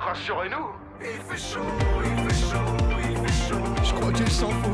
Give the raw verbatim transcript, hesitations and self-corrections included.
rassurez-nous. Il fait chaud, il fait chaud, il fait chaud. Je crois qu'il s'en fout.